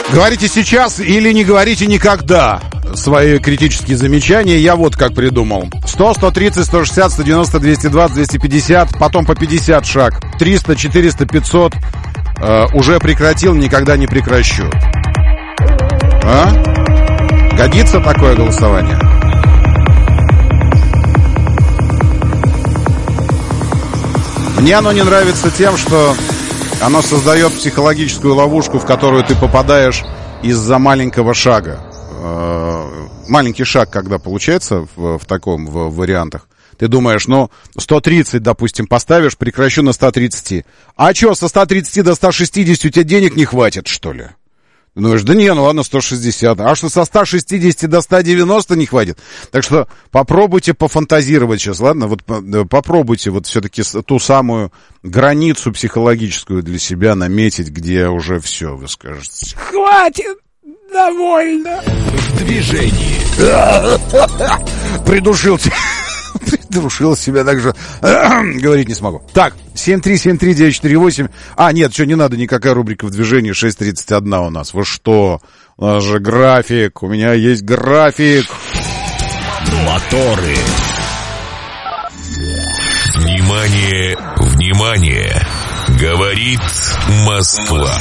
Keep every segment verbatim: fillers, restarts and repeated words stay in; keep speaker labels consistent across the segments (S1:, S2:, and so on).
S1: Говорите сейчас или не говорите никогда свои критические замечания. Я вот как придумал. сто, сто тридцать, сто шестьдесят, сто девяносто, двести двадцать, двести пятьдесят. Потом по пятьдесят шаг. триста, четыреста, пятьсот. Э, уже прекратил, никогда не прекращу. А? Годится такое голосование? Мне оно не нравится тем, что оно создает психологическую ловушку, в которую ты попадаешь из-за маленького шага. Маленький шаг, когда получается в, в таком в вариантах, ты думаешь, ну, сто тридцать, допустим, поставишь, прекращу на сто тридцать. А что, со ста тридцати до ста шестидесяти у тебя денег не хватит, что ли? Ты думаешь, да не, ну ладно, сто шестьдесят. А что, со ста шестидесяти до ста девяноста не хватит? Так что попробуйте пофантазировать сейчас, ладно? Вот попробуйте вот все-таки ту самую границу психологическую для себя наметить, где уже все, вы скажете.
S2: Хватит! Довольно!
S3: В движении.
S1: Придушил тебя. Придушил себя, так же говорить не смогу. Так, семь три семь три девять четыре восемь. А, нет, что, не надо, никакая рубрика в движении. шесть тридцать один у нас. Вы что? У нас же график. У меня есть график.
S3: Моторы. Внимание, внимание. Говорит Москва.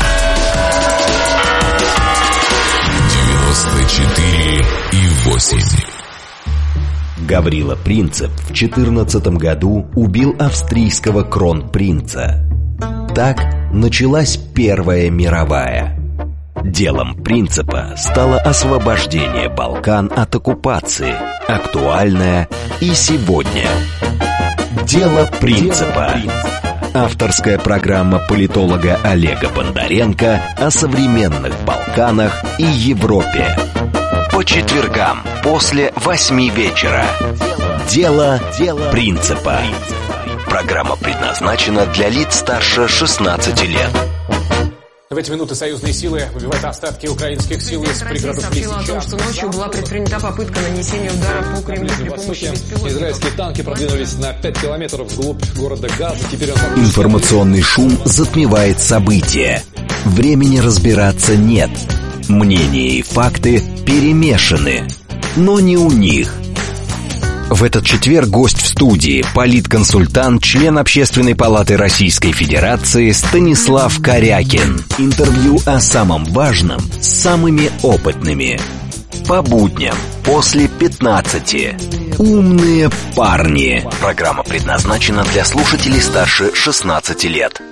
S3: девяносто четыре и восемь.
S4: Гаврила Принцип в четырнадцатом году убил австрийского кронпринца. Так началась Первая мировая. Делом Принципа стало освобождение Балкан от оккупации, актуальное и сегодня. Дело Принципа. Авторская программа политолога Олега Бондаренко о современных Балканах и Европе. По четвергам после восьми вечера. Дело Принципа. Программа предназначена для лиц старше шестнадцати лет.
S5: В эти минуты союзные силы выбивают остатки украинских сил из пригородов Лисичанска.
S6: Россия сообщила о том, что ночью была предпринята попытка нанесения удара по Кремлю при помощи беспилотников.
S5: Израильские танки продвинулись на пять километров вглубь города Газа. Теперь он...
S4: Информационный шум затмевает события. Времени разбираться нет. Мнения и факты перемешаны. Но не у них. В этот четверг гость в студии, политконсультант, член Общественной палаты Российской Федерации Станислав Корякин. Интервью о самом важном с самыми опытными. По будням после пятнадцати. Умные парни. Программа предназначена для слушателей старше шестнадцати лет.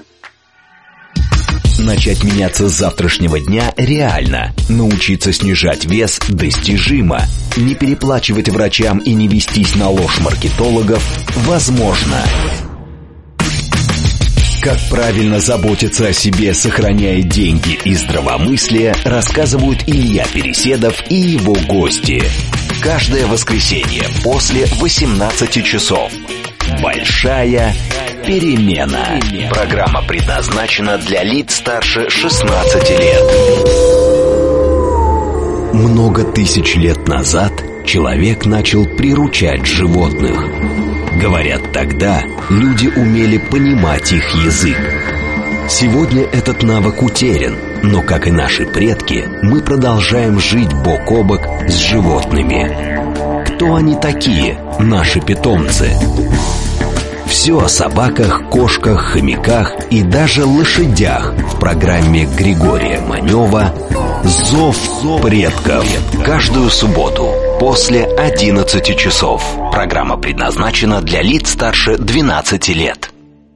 S4: Начать меняться с завтрашнего дня реально. Научиться снижать вес достижимо. Не переплачивать врачам и не вестись на ложь маркетологов возможно. Как правильно заботиться о себе, сохраняя деньги и здравомыслие, рассказывают Илья Переседов и его гости. Каждое воскресенье после восемнадцати часов. Большая перемена. Программа предназначена для лиц старше шестнадцати лет. Много тысяч лет назад человек начал приручать животных. Говорят, тогда люди умели понимать их язык. Сегодня этот навык утерян, но, как и наши предки, мы продолжаем жить бок о бок с животными. Кто они такие, наши питомцы? Все о собаках, кошках, хомяках и даже лошадях в программе Григория Манева «Зов предков». Каждую субботу после одиннадцати часов. Программа предназначена для лиц старше двенадцати лет.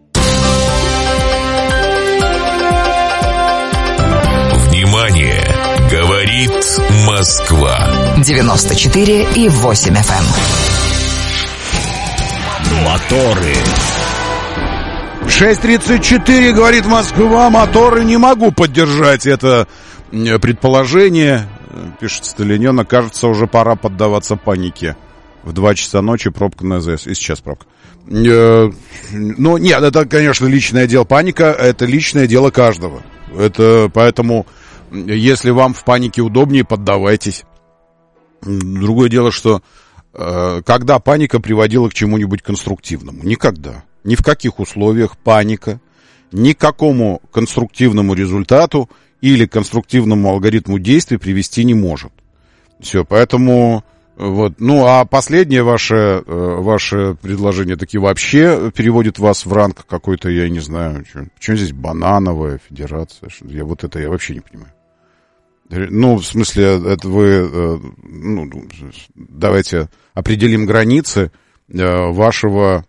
S3: Внимание! Говорит Москва.
S7: девяносто четыре и восемь эф эм.
S3: Моторы.
S1: шесть тридцать четыре, говорит Москва, моторы. Не могу поддержать это предположение. Пишет Сталинёна, кажется, уже пора поддаваться панике. В два часа ночи пробка на АЗС. И сейчас пробка. Ну, нет, это, конечно, личное дело. Паника — это личное дело каждого. Это поэтому, если вам в панике удобнее, поддавайтесь. Другое дело, что когда паника приводила к чему-нибудь конструктивному? Никогда. Ни в каких условиях паника ни к какому конструктивному результату или к конструктивному алгоритму действий привести не может. Все, поэтому... Вот. Ну, а последнее ваше, ваше предложение таки вообще переводит вас в ранг какой-то, я не знаю, что, почему здесь банановая федерация? Я вот это я вообще не понимаю. Ну, в смысле, это вы, ну, давайте определим границы вашего,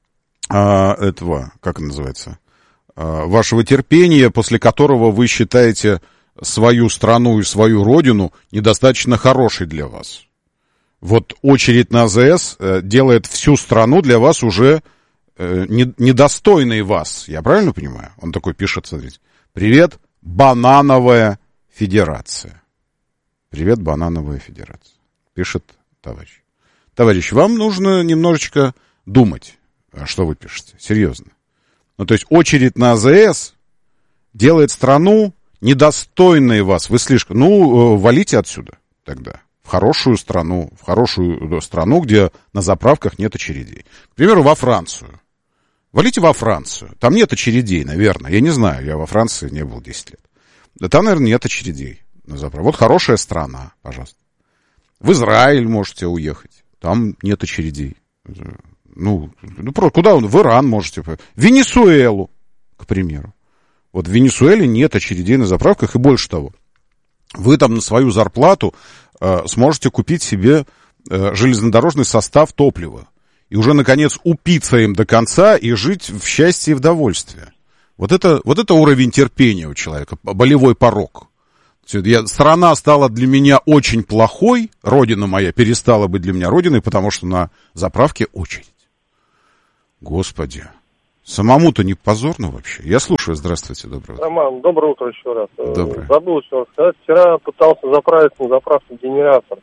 S1: этого, как это называется, вашего терпения, после которого вы считаете свою страну и свою родину недостаточно хорошей для вас. Вот очередь на АЗС делает всю страну для вас уже недостойной вас. Я правильно понимаю? Он такой пишет, смотрите. Привет, банановая федерация. Привет, банановая федерация. Пишет товарищ. Товарищ, вам нужно немножечко думать, что вы пишете. Серьезно. Ну, то есть очередь на АЗС делает страну недостойной вас. Вы слишком... Ну, валите отсюда тогда. В хорошую страну, в хорошую страну, где на заправках нет очередей. К примеру, во Францию. Валите во Францию. Там нет очередей, наверное. Я не знаю, я во Франции не был десять лет. Да там, наверное, нет очередей на заправках. Вот хорошая страна, пожалуйста. В Израиль можете уехать. Там нет очередей. Ну, ну куда он? В Иран можете. В Венесуэлу, к примеру. Вот в Венесуэле нет очередей на заправках. И больше того, вы там на свою зарплату сможете купить себе э, железнодорожный состав топлива. И уже, наконец, упиться им до конца и жить в счастье и в довольстве. Вот это, вот это уровень терпения у человека, болевой порог. Я, страна стала для меня очень плохой, родина моя перестала быть для меня родиной, потому что на заправке очередь. Господи, самому-то не позорно вообще? Я слушаю, здравствуйте, доброе утро.
S8: Роман, доброе утро еще раз.
S1: Доброе.
S8: Забыл еще раз сказать, вчера пытался заправить на заправке генератор.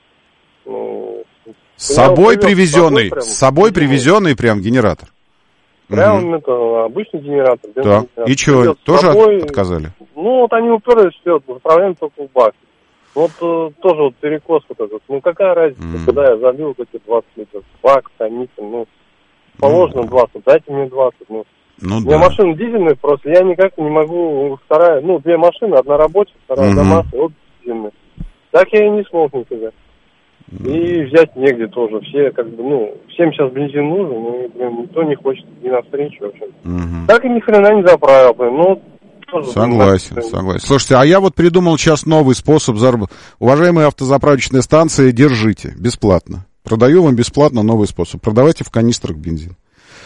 S8: Ну,
S1: с собой привезенный, с собой привезенный прям генератор?
S8: Прям
S1: угу.
S8: Это обычный генератор.
S1: Да.
S8: Генератор.
S1: И что, тоже
S8: собой...
S1: отказали?
S8: Ну, вот они уперлись, все, заправляем только в бак. Вот э, тоже вот перекос вот этот. Ну, какая разница, mm. когда я залил вот эти двадцать литров бак, канистр, ну, положено mm. двадцать, дайте мне двадцать, ну.
S1: Ну,
S8: у меня
S1: да.
S8: машина дизельная, просто я никак не могу, вторая, ну, две машины, одна рабочая, вторая mm-hmm. домашняя, вот дизельная. Так я и не смог никогда. Mm-hmm. И взять негде тоже. Все, как бы, ну, всем сейчас бензин нужен, но, блин, никто не хочет идти навстречу, в общем. Mm-hmm. Так и ни хрена не заправил, блин, ну, тоже,
S1: согласен, блин, согласен. Слушайте, а я вот придумал сейчас новый способ заработать. Уважаемые автозаправочные станции, держите, бесплатно. Продаю вам бесплатно новый способ. Продавайте в канистрах бензин.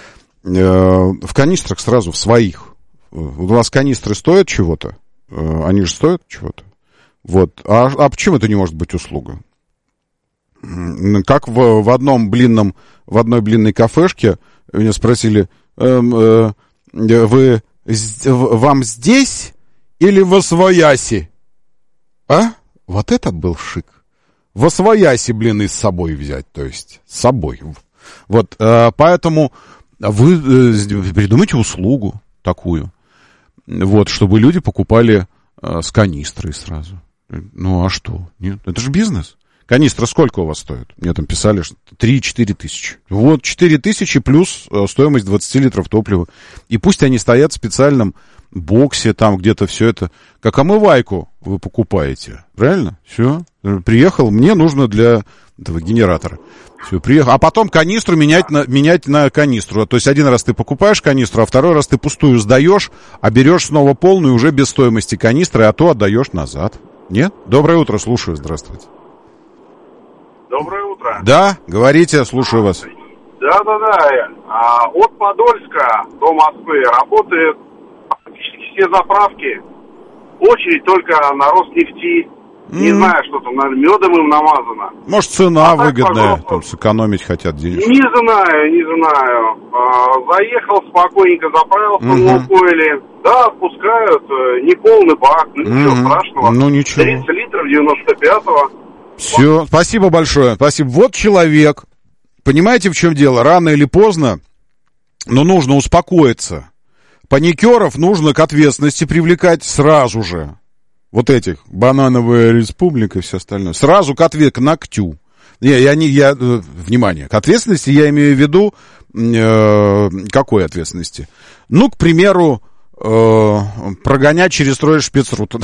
S1: В канистрах сразу, в своих. У вас канистры стоят чего-то? Они же стоят чего-то. Вот. А, а почему это не может быть услуга? Как в, в одном блинном, в одной блинной кафешке меня спросили, эм, э, вы, вам здесь или в Освояси? А? Вот это был шик. В Освояси блины с собой взять, то есть с собой. Вот, э, поэтому вы э, придумайте услугу такую, вот, чтобы люди покупали э, с канистрой сразу. Ну, а что? Нет, это же бизнес. Канистра сколько у вас стоит? Мне там писали, что три-четыре тысячи. Вот, четыре тысячи плюс э, стоимость двадцать литров топлива. И пусть они стоят в специальном боксе, там где-то все это. Как омывайку вы покупаете. Правильно? Все. Приехал, мне нужно для этого генератора. Все, приехал. А потом канистру менять на, менять на канистру. То есть один раз ты покупаешь канистру, а второй раз ты пустую сдаешь, а берешь снова полную уже без стоимости канистры, а то отдаешь назад. Нет? Доброе утро, слушаю, здравствуйте.
S9: Доброе утро.
S1: Да, говорите, слушаю вас.
S9: Да-да-да. А, от Подольска до Москвы работают практически все заправки. Очередь только на Роснефти. Mm. Не знаю, что там, наверное, медом им намазано.
S1: Может, цена
S9: а
S1: выгодная,
S9: так,
S1: там сэкономить хотят денег.
S9: Не знаю, не знаю. А, заехал, спокойненько заправился mm-hmm. в Лукойле. Да, отпускают, не полный бак, ну ничего mm-hmm. страшного.
S1: Ну ничего.
S9: тридцать литров девяносто пятого.
S1: Все, спасибо большое, спасибо. Вот человек, понимаете, в чем дело? Рано или поздно, но нужно успокоиться. Паникеров нужно к ответственности привлекать сразу же. Вот этих, банановая республика и все остальное. Сразу к ответ, к ногтю. Я, я, не, я, внимание, к ответственности я имею в виду, э, какой ответственности? Ну, к примеру, э, прогонять через строй спецруту.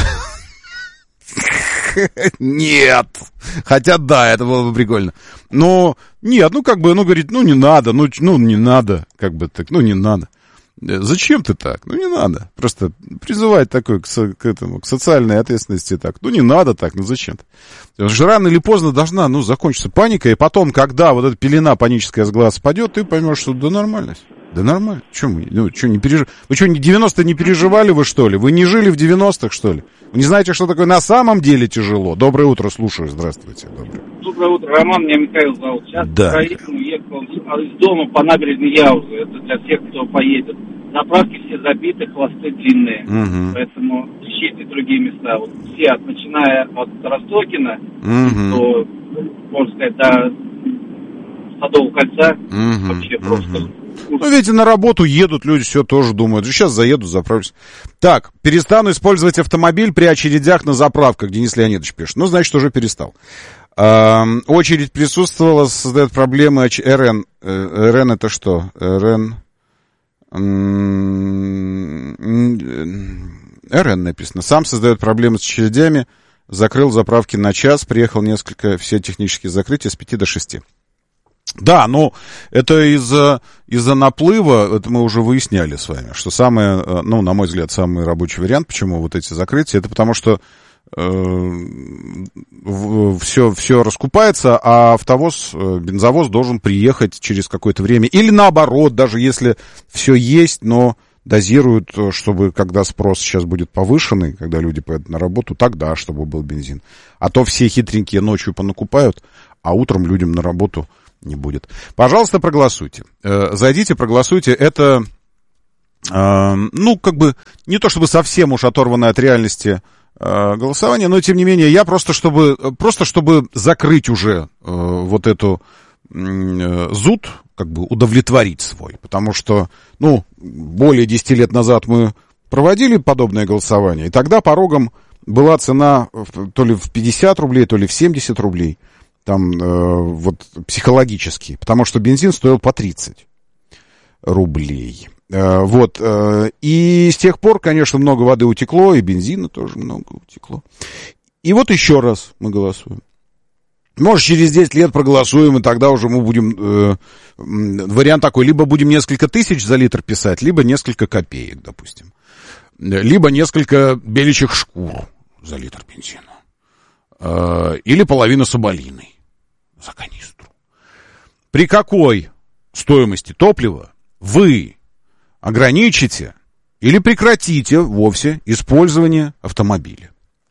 S1: Нет. Хотя, да, это было бы прикольно. Но, нет, ну, как бы, ну, говорит, ну, не надо, ну, ну, не надо, как бы так, ну, не надо. Зачем ты так? Ну, не надо. Просто призывать такой к, со, к этому, к социальной ответственности так. Ну, не надо так, ну, зачем ты? Потому что рано или поздно должна, ну, закончиться паника, и потом, когда вот эта пелена паническая с глаз спадет, ты поймешь, что да нормально. Да нормально. Че мы, ну, что, не пережив... Вы что, девяностые не переживали вы, что ли? Вы не жили в девяностых, что ли? Вы не знаете, что такое на самом деле тяжело? Доброе утро, слушаю. Здравствуйте. Доброе,
S10: Доброе утро, Роман, меня Михаил зовут. Сейчас
S1: да.
S10: в Украину ехал из дома по набережной Яузы. Это для всех, кто поедет. Заправки все забиты, хвосты длинные. Угу. Поэтому ищите другие места. Вот все, от, начиная от Ростокина, угу. до, можно сказать, до Садового кольца, угу. вообще угу. просто...
S1: Ну, видите, на работу едут люди, все тоже думают. Сейчас заеду, заправлюсь. Так, перестану использовать автомобиль при очередях на заправках, Денис Леонидович пишет. Ну, значит, уже перестал. А, очередь присутствовала, создает проблемы РН. РН это что? РН... РН написано. Сам создает проблемы с очередями. Закрыл заправки на час. Приехал несколько, все технические закрытия с пяти до шести. Да, ну, это из-за, из-за наплыва, это мы уже выясняли с вами, что самое, ну, на мой взгляд, самый рабочий вариант, почему вот эти закрытия, это потому что э, все, все раскупается, а автовоз, бензовоз должен приехать через какое-то время. Или наоборот, даже если все есть, но дозируют, чтобы когда спрос сейчас будет повышенный, когда люди поедут на работу, тогда, чтобы был бензин. А то все хитренькие ночью понакупают, а утром людям на работу не будет. Пожалуйста, проголосуйте. Э, зайдите, проголосуйте. Это, э, ну, как бы, не то чтобы совсем уж оторванное от реальности э, голосование, но, тем не менее, я просто, чтобы, просто, чтобы закрыть уже э, вот эту э, зуд, как бы удовлетворить свой. Потому что, ну, более десяти лет назад мы проводили подобное голосование, и тогда порогом была цена то ли в пятьдесят рублей, то ли в семьдесят рублей. Там э, вот психологически, потому что бензин стоил по тридцать рублей. Э, вот, э, и с тех пор, конечно, много воды утекло, и бензина тоже много утекло. И вот еще раз мы голосуем. Может, через десять лет проголосуем, и тогда уже мы будем... Э, вариант такой, либо будем несколько тысяч за литр писать, либо несколько копеек, допустим. Либо несколько беличьих шкур за литр бензина. Э, или половину соболиной за канистру. При какой стоимости топлива вы ограничите или прекратите вовсе использование автомобиля?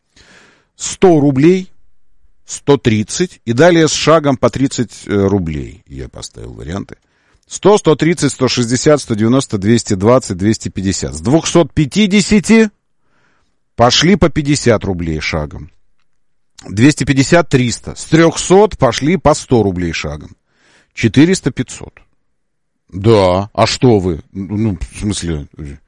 S1: сто рублей, сто тридцать и далее с шагом по тридцать рублей. Я поставил варианты. сто, сто тридцать, сто шестьдесят, сто девяносто, двести двадцать, двести пятьдесят. С двухсот пятидесяти пошли по пятьдесят рублей шагом. двести пятьдесят, триста. С трехсот пошли по сто рублей шагом. четыреста, пятьсот. Да, а что вы? Ну, в смысле,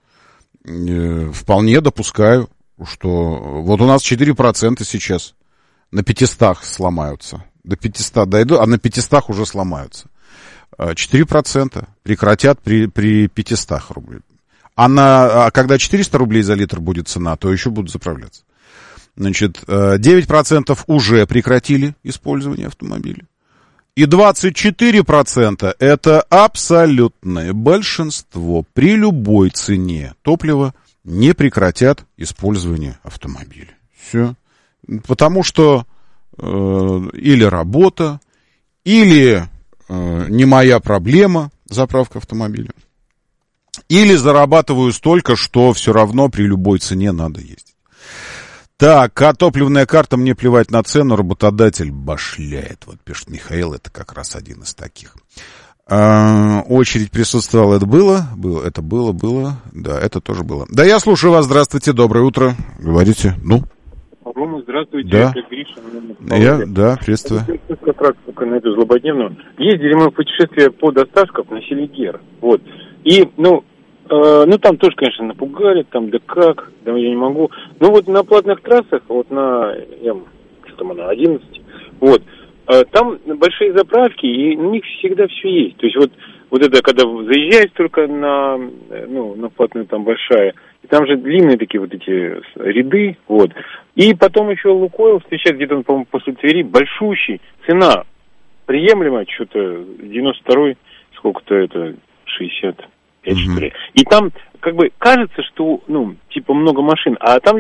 S1: э, вполне допускаю, что вот у нас четыре процента сейчас на пятистах сломаются. До пятисот дойду, а на пятистах уже сломаются. четыре процента прекратят при, при пятистах рублей. А, на, а когда четыреста рублей за литр будет цена, то еще будут заправляться. Значит, девять процентов уже прекратили использование автомобиля. И двадцать четыре процента это абсолютное большинство при любой цене топлива не прекратят использование автомобиля. Все. Потому что э, или работа, или э, не моя проблема заправка автомобиля, или зарабатываю столько, что все равно при любой цене надо ездить. Так, а топливная карта, мне плевать на цену, работодатель башляет. Вот пишет Михаил, это как раз один из таких. А, очередь присутствовала, это было? Было, это было, было. Да, это тоже было. Да, я слушаю вас, здравствуйте, доброе утро. Говорите, ну.
S11: Рома, здравствуйте,
S1: да.
S11: это Гриша.
S1: Я, да, приветствую.
S11: Как раз только на эту злободневную. Ездили мы в путешествие по Досташков на Селигер. Вот. И, ну, э, ну там тоже, конечно, напугали, там да как, да я не могу. Ну вот на платных трассах, вот на, я, что там она, одиннадцать, вот, э, там большие заправки, и у них всегда все есть. То есть вот, вот это, когда заезжаешь только на, ну, на платную там большая, И там же длинные такие вот эти ряды, вот. И потом еще Лукойл встречает где-то, по-моему, после Твери, большущий, цена приемлемая, что-то девяносто второй, сколько-то это, шестьдесят пять, mm-hmm. что ли. И там, как бы, кажется, что, ну, типа, много машин, а там